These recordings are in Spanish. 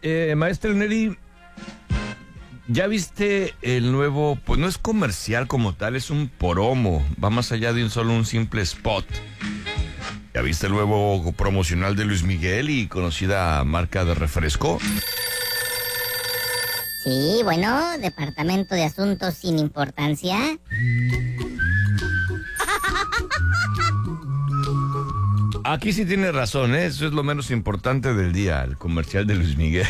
Maestro Neri, ¿ya viste el nuevo? Pues no es comercial como tal, es un promo. Va más allá de un simple spot. ¿Ya viste el nuevo promocional de Luis Miguel y conocida marca de refresco? Sí, bueno, Departamento de Asuntos sin Importancia. Aquí sí tiene razón, ¿eh? Eso es lo menos importante del día, el comercial de Luis Miguel.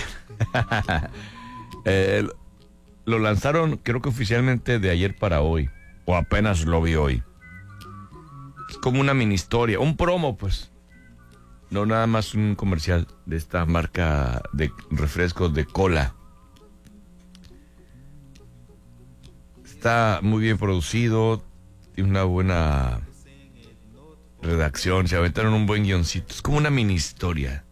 Lo lanzaron, creo que oficialmente de ayer para hoy, o apenas lo vi hoy. Es como una mini historia, un promo, pues. No nada más un comercial de esta marca de refrescos de cola. Está muy bien producido, tiene una buena redacción, se aventaron un buen guioncito. Es como una mini historia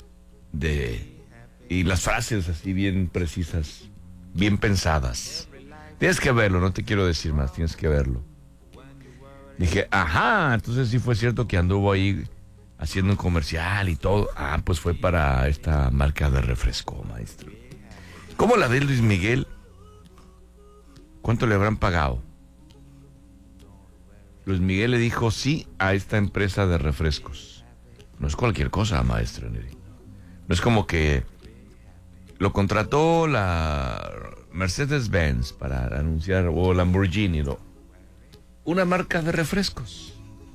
y las frases así bien precisas, bien pensadas. Tienes que verlo, no te quiero decir más, tienes que verlo. Dije, ajá, entonces sí fue cierto que anduvo ahí haciendo un comercial y todo. Ah, pues fue para esta marca de refresco, maestro. ¿Cómo la ve Luis Miguel? ¿Cuánto le habrán pagado? Luis Miguel le dijo sí a esta empresa de refrescos. No es cualquier cosa, maestro Neri. No es como que lo contrató la Mercedes-Benz para anunciar, o Lamborghini, no. Una marca de refrescos.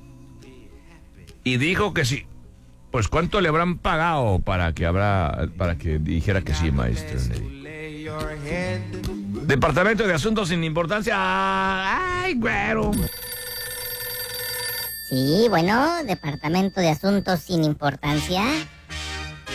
Y dijo que sí. Pues ¿cuánto le habrán pagado para que dijera que sí, maestro Neri? Departamento de Asuntos sin Importancia. Ay, güero. Sí, bueno, Departamento de Asuntos sin Importancia.